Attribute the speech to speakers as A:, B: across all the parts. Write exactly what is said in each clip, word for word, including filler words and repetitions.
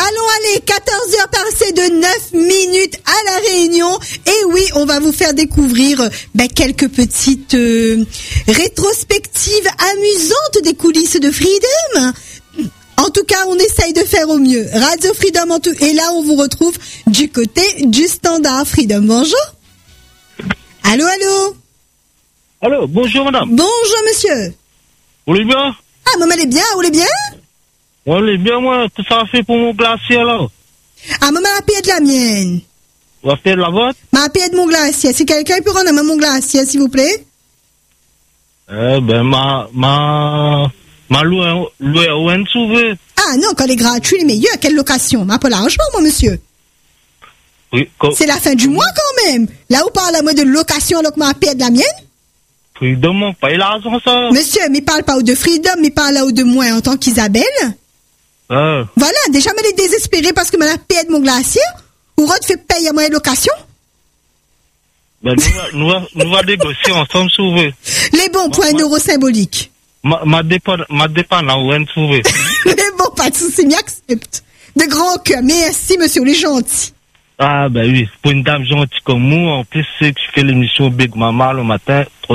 A: Allons aller, quatorze heures passées de neuf minutes à La Réunion. Et oui, on va vous faire découvrir ben, quelques petites euh, rétrospectives amusantes des coulisses de Freedom. En tout cas, on essaye de faire au mieux. Radio Freedom en tout. Et là, on vous retrouve du côté du standard Freedom. Bonjour. Allô, allô.
B: Allô, bonjour madame.
A: Bonjour monsieur.
B: Vous allez bien?
A: Ah, maman, elle est bien, vous allez bien?
B: On est bien, moi, tout ça a fait pour mon glacier là.
A: Ah, maman a payé de la mienne.
B: On va faire de la vôtre?
A: Ma payé de mon glacier. Si quelqu'un peut rendre mon glacier, s'il vous plaît?
B: Eh ben, ma, ma, ma loué, loué, où est-ce trouvé?
A: Ah non, quand elle est gratuite, les meilleurs, quelle location? Ma pas l'argent, moi, monsieur.
B: Oui, comme...
A: C'est la fin du mois quand même. Là, où parle à moi de location, alors que ma payé de la mienne?
B: Freedom, on paye l'argent, ça.
A: Monsieur, mais parle pas de Freedom, mais parle là de moi en tant qu'Isabelle.
B: Ah.
A: Voilà, déjà, elle est désespérée parce que ma payé de mon glacier. Ou Rod fait payer à moi location.
B: Ben, nous va, nous va négocier ensemble, sauver.
A: Les bons points euro symboliques.
B: Ma, ma dépanne, ma dépanne, où est-ce trouvé?
A: Les bons, pas de soucis, m'accepte. De grand cœur. Merci, monsieur, les gentils.
B: Ah, ben oui, pour une dame gentille comme moi, en plus, c'est que je fais l'émission Big Mama le matin. Trop...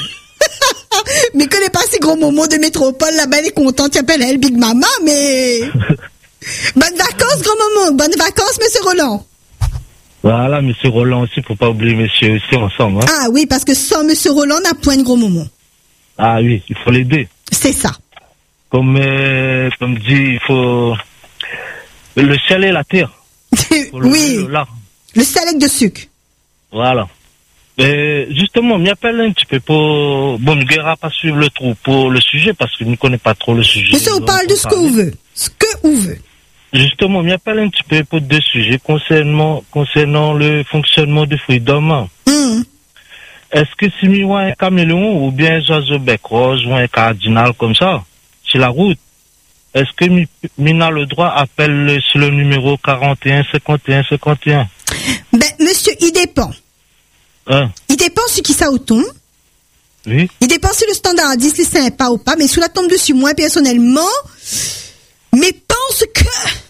A: mais connais pas ces gros moments de métropole, là-bas, elle est contente, tu appelles elle Big Mama, mais... Bonnes vacances, grand maman. Bonnes vacances, monsieur Roland.
B: Voilà, monsieur Roland aussi, faut pas oublier monsieur aussi ensemble. Hein.
A: Ah oui, parce que sans monsieur Roland, on n'a point de gros moments.
B: Ah oui, il faut l'aider.
A: C'est ça.
B: Comme, euh, comme dit, il faut... Le ciel et la terre.
A: Oui,
B: le, le,
A: le salec de sucre.
B: Voilà. Et justement, m'y appelle un petit peu pour... Bon, ne guerra pas suivre le trou pour le sujet, parce que je ne connais pas trop le sujet.
A: Monsieur, on parle de ce qu'on veut. Ce que on veut.
B: Justement, m'y appelle un petit peu pour deux sujets concernant, concernant le fonctionnement du Freedom.
A: Mmh.
B: Est-ce que si m'y voit un caméléon ou bien un oiseau bec rose ou un cardinal comme ça, sur la route, est-ce que Mina le droit appelle sur le numéro quarante et un cinquante et un cinquante et un?
A: Ben, monsieur, il dépend.
B: Hein? Il
A: dépend sur qui ça tombe.
B: Oui.
A: Il dépend si le standard dix est sympa ou pas, mais sous la tombe dessus, moi, personnellement, mais pense que,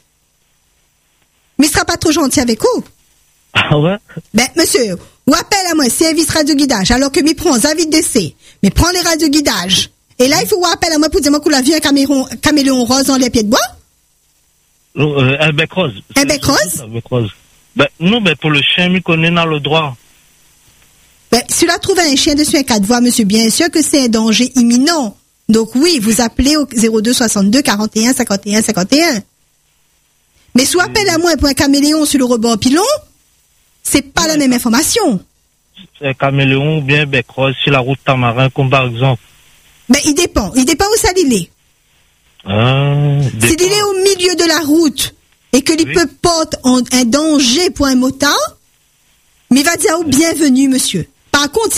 A: mais il sera pas trop gentil avec vous.
B: Ah ouais?
A: Ben, monsieur, ou appelle à moi, service radio-guidage, alors que m'y prend avis de décès, mais prends les radio-guidages. Et là, il faut appeler à moi pour dire moi qu'on l'a vu un caméléon, caméléon rose dans les pieds de bois?
B: Euh, un bec rose.
A: Un bec rose?
B: Un bec rose. Ben, non, ben, pour le chien, il connaît dans le droit.
A: Ben, si là trouve un chien dessus un quatre voies, monsieur, bien sûr que c'est un danger imminent. Donc oui, vous appelez au zéro deux soixante-deux quarante et un cinquante et un cinquante et un. Mais soit appelle à moi pour un caméléon sur le rebord pilon, c'est pas ouais, la même information.
B: C'est un caméléon ou bien un bec rose sur la route Tamarin, comme par exemple.
A: Ben, il dépend. Il dépend où ça il est.
B: Ah,
A: si il est au milieu de la route et que il oui. peut porter un danger pour un motard, mais il va dire oh, bienvenue, monsieur. Par contre,